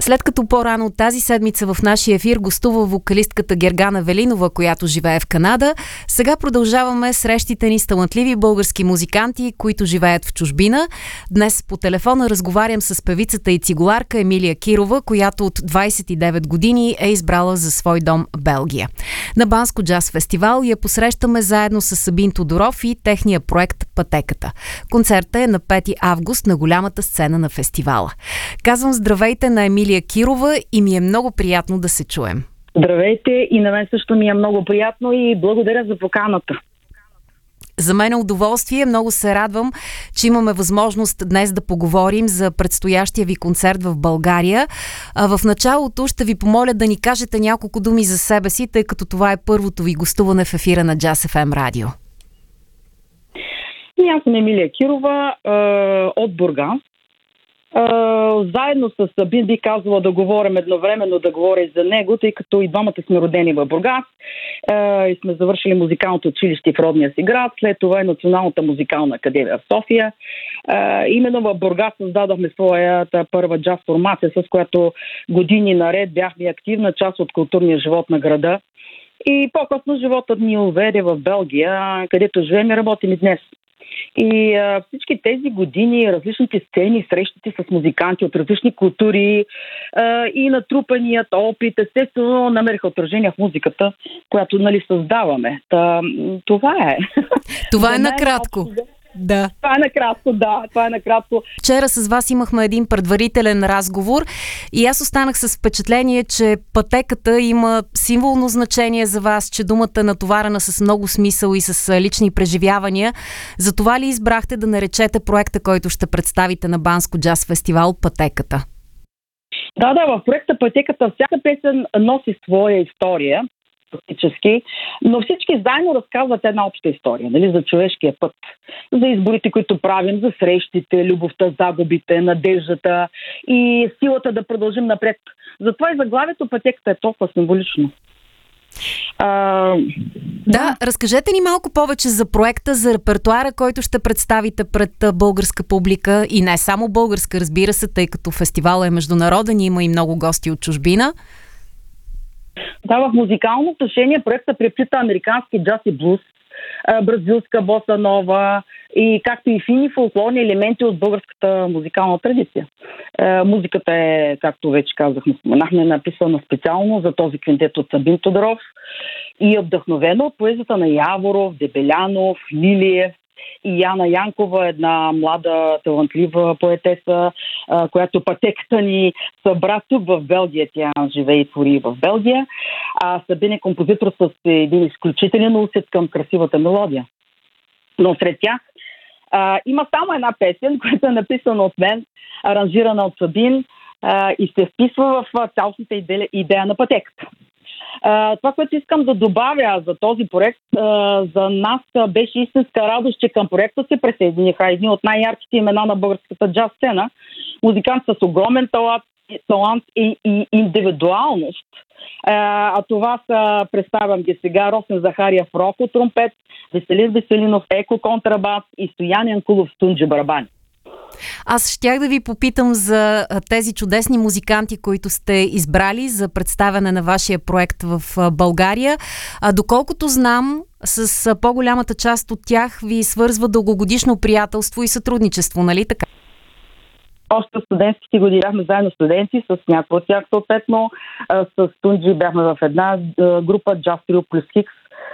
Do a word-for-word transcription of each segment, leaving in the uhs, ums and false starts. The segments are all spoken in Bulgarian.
След като по-рано тази седмица в нашия ефир гостува вокалистката Гергана Велинова, която живее в Канада, сега продължаваме срещите ни с талантливи български музиканти, които живеят в чужбина. Днес по телефона разговарям с певицата и цигуларка Емилия Кирова, която от двайсет и девет години е избрала за свой дом Белгия. На Банско джаз фестивал я посрещаме заедно с Сабин Тодоров и техния проект Пътеката. Концертът е на пети август на голямата сцена на фестивала. Казвам здравейте на Емилия Кирова и ми е много приятно да се чуем. Здравейте, и на мен също ми е много приятно и благодаря за поканата. За мен е удоволствие. Много се радвам, че имаме възможност днес да поговорим за предстоящия ви концерт в България. А в началото ще ви помоля да ни кажете няколко думи за себе си, тъй като това е първото ви гостуване в ефира на Джаз Еф Ем Радио. И аз съм Емилия Кирова е, от Бургас. Uh, заедно с Сабин би казала да говорим едновременно, да говоря и за него, тъй като и двамата сме родени в Бургас uh, и сме завършили музикалното училище в родния си град, след това е Националната музикална академия в София. Uh, именно в Бургас създадохме своята първа джаз формация, с която години наред бяхме активна част от културния живот на града. И по-късно животът ни уведе в Белгия, където живеем и работим и днес. И а, всички тези години, различните сцени, срещите с музиканти от различни култури а, и натрупаният опит, естествено, намериха отражение в музиката, която, нали, създаваме. Та, това е. Това е накратко. Да. Това е накратко, да. Това е накратко. Вчера с вас имахме един предварителен разговор и аз останах с впечатление, че пътеката има символно значение за вас, че думата е натоварена с много смисъл и с лични преживявания. Затова ли избрахте да наречете проекта, който ще представите на Банско джаз фестивал, Пътеката? Да, да, в проекта Пътеката всяка песен носи своя история, фактически, но всички заедно разказват една обща история, нали, за човешкия път, за изборите, които правим, за срещите, любовта, загубите, надеждата и силата да продължим напред. Затова и заглавието Пътеката е толкова символично. А, да, да, разкажете ни малко повече за проекта, за репертуара, който ще представите пред българска публика и не само българска, разбира се, тъй като фестивалът е международен, има и много гости от чужбина. Да, в музикално отношение проектът преплита американски джаз и блуз, бразилска боса нова и както и фини фолклорни елементи от българската музикална традиция. Музиката е, както вече казахме, споменахме, написана специално за този квинтет от Сабин Тодоров и е вдъхновена от поезията на Яворов, Дебелянов, Лилиев и Яна Янкова, една млада, талантлива поетеса, която пътеката ни събра тук в Белгия. Тя живее и твори в Белгия. А Сабин е композитор с един изключителен усет към красивата мелодия. Но сред тях а, има само една песен, която е написана от мен, аранжирана от Сабин а, и се вписва в цялостната идея, идея на пътеката. Uh, това, което искам да добавя за този проект, uh, за нас uh, беше истинска радост, че към проекта се присъединиха едни от най-ярките имена на българската джаз сцена. Музикант с огромен талант, талант и, и индивидуалност. Uh, а това са, представям ги сега, Росен Захариев роко тромпет, Веселин Веселинов еко контрабас и Стоян Янкулов стунджи барабани. Аз щях да ви попитам за тези чудесни музиканти, които сте избрали за представяне на вашия проект в България. А доколкото знам, с по-голямата част от тях ви свързва дългогодишно приятелство и сътрудничество, нали така? Още студентските години бяхме заедно студенти, с някои от тях съответно. С Тунджи бяхме в една група Jazz Trio плюс Хикс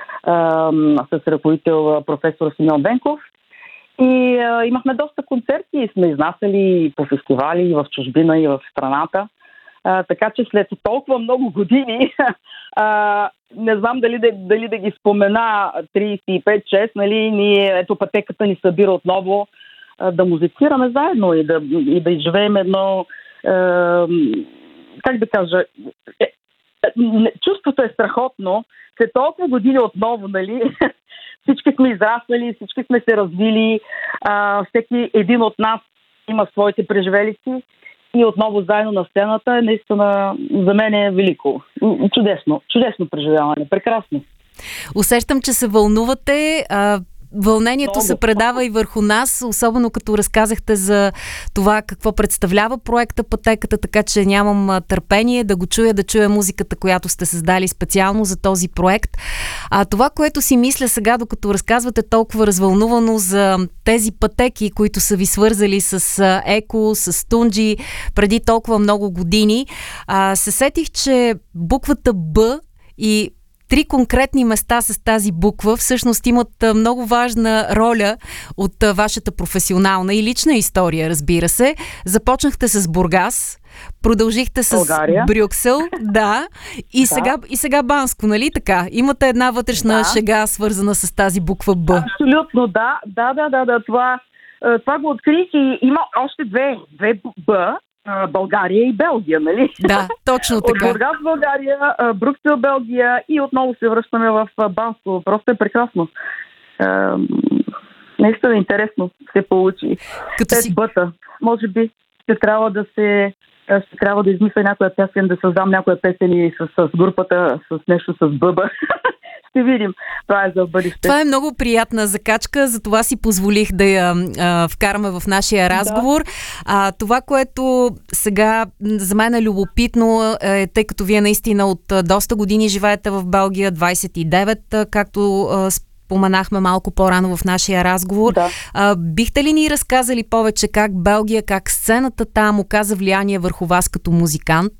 с ръководител професор Симеон Бенков. И а, имахме доста концерти и сме изнасяли по фестивали и в чужбина, и в страната. А, така че след толкова много години, а, не знам дали да, дали да ги спомена трийсет и пет шест, нали, ние, ето пътеката ни събира отново а, да музицираме заедно и да, и да изживеем едно, а, как да кажа, е, чувството е страхотно, след толкова години отново, нали, всички сме израснали, всички сме се развили, а, всеки един от нас има своите преживелици и отново заедно на сцената е наистина за мен е велико. Чудесно, чудесно преживяване, прекрасно. Усещам, че се вълнувате. А, вълнението Много. се предава и върху нас, особено като разказахте за това какво представлява проекта Пътеката, така че нямам а, търпение да го чуя, да чуя музиката, която сте създали специално за този проект. А това, което си мисля сега, докато разказвате толкова развълнувано за тези пътеки, които са ви свързали с а, Еко, с Тунджи преди толкова много години, а, се сетих, че буквата Б и три конкретни места с тази буква всъщност имат много важна роля от вашата професионална и лична история, разбира се. Започнахте с Бургас, продължихте с България. Брюксел, да, и, Да. Сега, и сега Банско, нали така? Имате една вътрешна Да. шега, свързана с тази буква Б. Абсолютно, да. Да, да, да, да. Това, е, това го открих и има още две. Две Б. а, България и Белгия, нали? Да, точно От така. Бургас, България, а, Брюксел, Белгия и отново се връщаме в а, Банско. Просто е прекрасно. А, наистина интересно се получи. Като си... След Бъта. Може би ще трябва да се ще трябва да измисля някоя песен, да създам някоя песен и с, с групата, с нещо с бъба. Ще видим. Това е за бъдеще. Това е много приятна закачка, затова си позволих да я а, вкараме в нашия разговор. Да. А, това, което сега за мен е любопитно, е, тъй като вие наистина от а, доста години живеете в Белгия, двайсет и девет, а, както а, споменахме малко по-рано в нашия разговор. Да. А, бихте ли ни разказали повече как Белгия, как сцената там оказа влияние върху вас като музикант?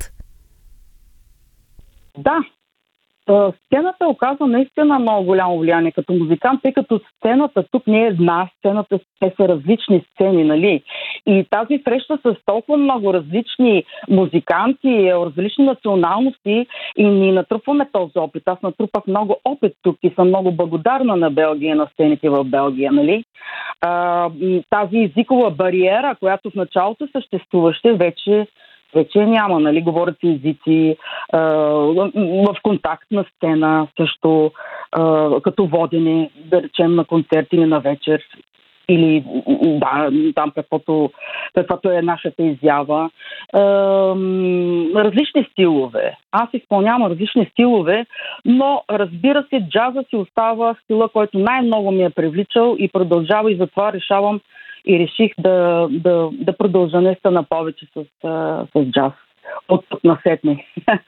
Да. Сцената оказва наистина много голямо влияние като музикант, тъй като сцената тук не е една, сцената те са различни сцени, нали? И тази среща с толкова много различни музиканти, различни националности и ни натрупваме този опит. Аз натрупах много опит тук и съм много благодарна на Белгия, на сцените в Белгия, нали? А, тази езикова бариера, която в началото съществуваше, вече Вече няма, нали, говорят си езици, а, в контактна сцена също, а, като водене, да речем, на концерт или на вечер, или да, там каквото, каквото е нашата изява. А, различни стилове. Аз изпълнявам различни стилове, но разбира се, джаза си остава стила, който най-много ми е привличал и продължава, и затова решавам и реших да, да, да продължа наистина повече с, с джаз. От тук насетне.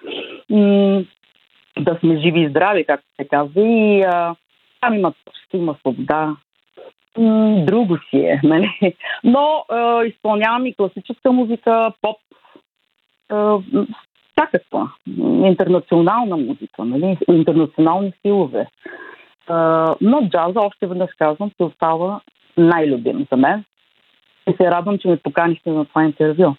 Да сме живи и здрави, както се казва. И а, там има, има свобода. Друго си е. Нали? Но а, изпълнявам и класическа музика, поп, а, всякаква. Интернационална музика, нали? Интернационални стилове. А, но джаза, още веднъж казвам, се остава най-любим за мен. И се радвам, че ме поканихте на това интервю.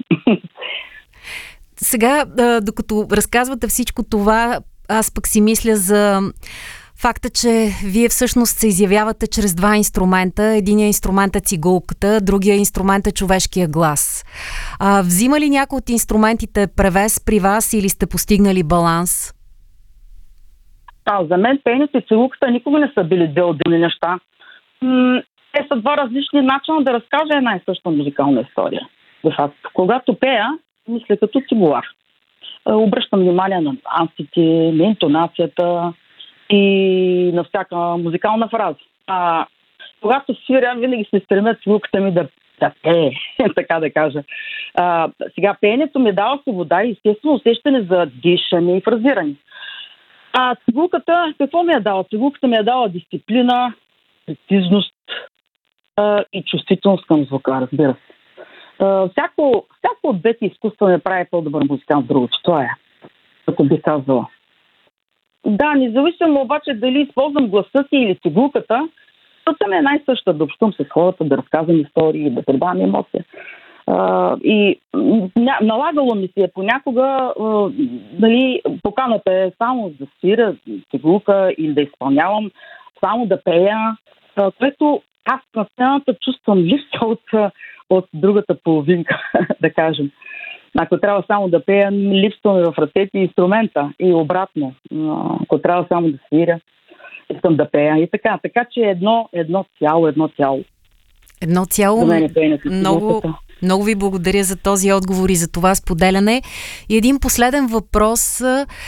Сега, докато разказвате всичко това, аз пък си мисля за факта, че вие всъщност се изявявате чрез два инструмента. Единият инструмент е цигулката, другия инструмент е човешкия глас. А, взима ли някой от инструментите превес при вас или сте постигнали баланс? А, за мен пеенето и цигулката никога не са били две отделни неща. М- те са два различни начина да разкажа една и съща музикална история. Когато пея, мисля като цигулар. Обръщам внимание на нюансите, на интонацията и на всяка музикална фраза. А когато свиря, винаги се стремя цигулката ми да, да пее, така да кажа. А, сега пеенето ми дава свобода и естествено усещане за дишане и фразиране. А цигулката, какво ми е дала? Цигулката ми е дала дисциплина, прецизност а, и чувствителност към звука, разбира се. А, всяко, всяко от двете изкуства ме прави по-добър музикант, друго, че това е, като би казала. Да, независимо обаче дали използвам гласа си или цигулката, целта ми е най-съща, да общувам с хората, да разказвам истории, да предавам емоция. Uh, и ня, налагало ми се понякога uh, дали поканата е само да свира цигулка или да изпълнявам, само да пея, uh, което аз на сцената чувствам липса от, от другата половинка, да кажем. Ако трябва само да пея, липсваме в ръцете инструмента и обратно. Uh, ако трябва само да свиря, искам да пея и така. Така че едно, едно цяло, едно цяло. Едно цяло. Много, много ви благодаря за този отговор и за това споделяне. И един последен въпрос.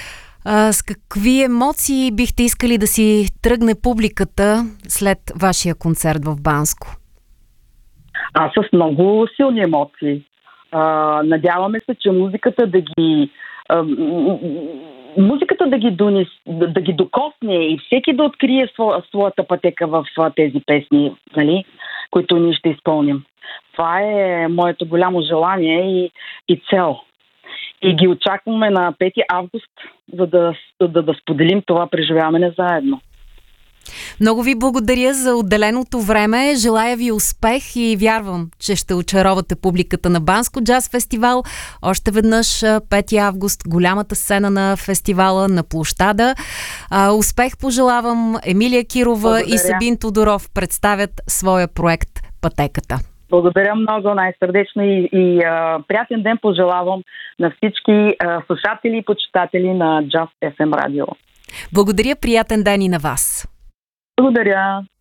А, с какви емоции бихте искали да си тръгне публиката след вашия концерт в Банско? А с много силни емоции. А, надяваме се, че музиката да ги а, музиката да ги, донес, да, да ги докосне и всеки да открие сво, своята пътека в а, тези песни, нали, които ние ще изпълним. Това е моето голямо желание и, и цел. И ги очакваме на пети август, за да, да, да споделим това преживяване заедно. Много ви благодаря за отделеното време. Желая ви успех и вярвам, че ще очаровате публиката на Банско джаз фестивал. Още веднъж пети август, голямата сцена на фестивала на площада. А, успех пожелавам. Емилия Кирова благодаря. И Сабин Тодоров представят своя проект "Пътеката". Благодаря много, най-сърдечно и, и а, приятен ден пожелавам на всички а, слушатели и почитатели на Джаз еф ем радио. Благодаря, приятен ден и на вас. Благодаря.